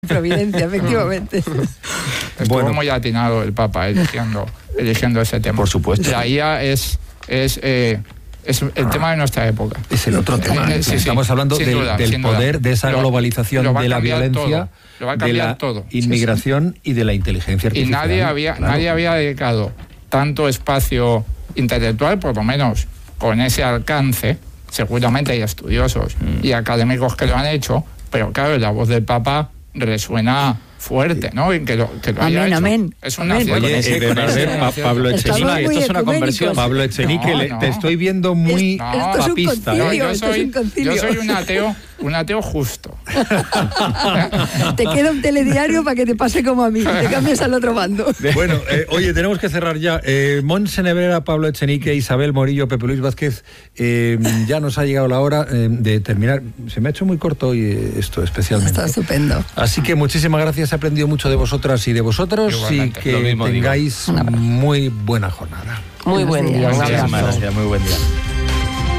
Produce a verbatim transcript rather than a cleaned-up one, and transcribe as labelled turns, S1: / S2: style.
S1: Providencia, efectivamente.
S2: Estuvo
S3: Bueno.
S2: muy atinado el Papa eligiendo, eligiendo ese tema.
S3: Por supuesto.
S2: La I A es, es, eh, es el tema de nuestra época.
S3: Es el otro tema.
S2: Eh, sí, sí,
S3: Estamos hablando
S2: sin
S3: del,
S2: duda,
S3: del
S2: sin duda.
S3: poder, de esa
S2: Lo-
S3: globalización,
S2: lo va a
S3: de la
S2: cambiar
S3: violencia,
S2: todo. Lo va a
S3: de
S2: cambiar
S3: la
S2: todo. Sí,
S3: inmigración y de la inteligencia
S2: Y
S3: artificial.
S2: nadie había,
S3: Claro.
S2: nadie había dedicado tanto espacio intelectual, por lo menos con ese alcance. Seguramente hay estudiosos
S3: Mm.
S2: y académicos que lo han hecho, pero claro, la voz del Papa resuena fuerte, ¿no? Y que lo, que lo haya
S1: Amén,
S2: hecho.
S1: amén.
S2: Es una
S1: Amén.
S2: cierta-
S3: Oye,
S4: Ese-
S3: eh, de
S4: con
S3: verdad,
S4: ese-
S3: Pa- Pablo
S1: Estamos
S3: Echenique,
S1: muy
S4: esto es una
S1: ecuménicos.
S4: conversión.
S3: Pablo Echenique,
S2: No,
S3: le-
S2: no.
S3: te estoy viendo muy
S2: No,
S1: Esto es un
S3: papista.
S1: concilio.
S2: No, yo
S1: esto es
S2: soy,
S1: un concilio.
S2: yo soy un ateo, un ateo justo.
S1: Te queda un telediario para que te pase como a mí, te cambies al otro bando.
S3: Bueno, eh, oye, tenemos que cerrar ya. Eh, Montse Nebrera, Pablo Echenique, Isabel Morillo, Pepe Luis Vázquez, eh, ya nos ha llegado la hora eh, de terminar. Se me ha hecho muy corto hoy eh, esto, especialmente.
S1: Está estupendo.
S3: Así que muchísimas gracias, he aprendido mucho de vosotras y de vosotros
S2: Igualmente.
S3: y que
S4: Lo mismo digo.
S3: tengáis
S1: Un abrazo.
S3: muy buena jornada.
S5: Muy buen día. Un
S1: Buenos días.
S5: abrazo.
S4: Muchísimas gracias, muy buen día.